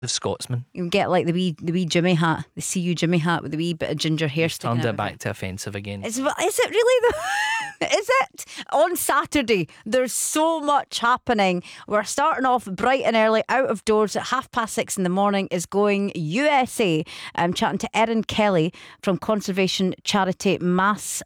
The Scotsman. You can get like the wee Jimmy hat, the CU Jimmy hat with the wee bit of ginger hair sticking Turned out it of back to offensive again. Is it really though? Is it? On Saturday, there's so much happening. We're starting off bright and early, out of doors at 6:30 in the morning. Is going USA. I'm chatting to Erin Kelly from conservation charity Mass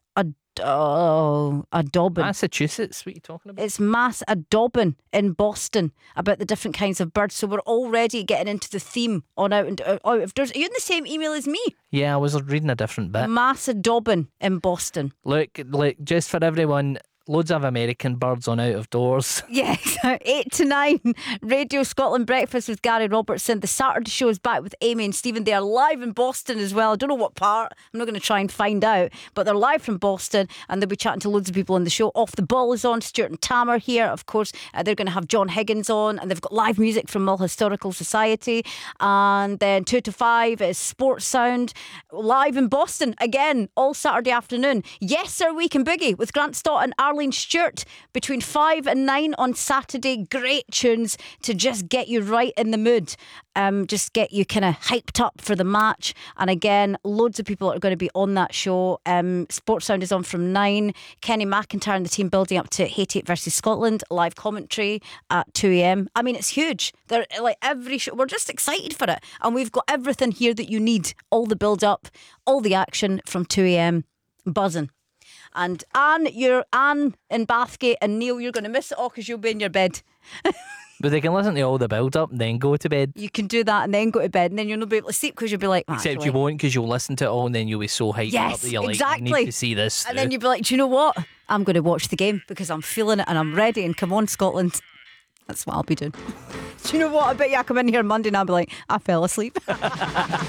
Audubon. Massachusetts, what are you talking about? It's Mass Audubon in Boston about the different kinds of birds. So we're already getting into the theme on out of doors. Are you in the same email as me? Yeah, I was reading a different bit. Mass Audubon in Boston. Look, just for everyone, loads of American birds on out of doors. Yes, 8 to 9, Radio Scotland Breakfast with Gary Robertson. The Saturday show is back with Amy and Stephen. They are live in Boston as well. I don't know what part. I'm not going to try and find out. But they're live from Boston and they'll be chatting to loads of people on the show. Off the Ball is on. Stuart and Tam are here. Of course, they're going to have John Higgins on. And they've got live music from Mull Historical Society. And then 2 to 5 is Sports Sound. Live in Boston again all Saturday afternoon. Yes Sir Week and Boogie with Grant Stott and Arlene Stewart between 5 and 9 on Saturday. Great tunes to just get you right in the mood, just get you kind of hyped up for the match. And again, loads of people are going to be on that show. Sports Sound is on from 9. Kenny McIntyre and the team building up to Haiti versus Scotland, live commentary at 2 a.m. I mean, it's huge. They're like every show. We're just excited for it, and we've got everything here that you need. All the build up, all the action from 2 a.m. buzzing. And Anne in Bathgate, and Neil, you're going to miss it all because you'll be in your bed. But they can listen to all the build up and then go to bed. You can do that and then go to bed, and then you'll not be able to sleep because you'll be like, Except actually. you won't, because you'll listen to it all and then you'll be so hyped up that you're exactly. like, I need to see this. And then you'll be like, do you know what? I'm going to watch the game because I'm feeling it and I'm ready, and come on Scotland. That's what I'll be doing. Do you know what? I bet you I come in here Monday and I'll be like, I fell asleep.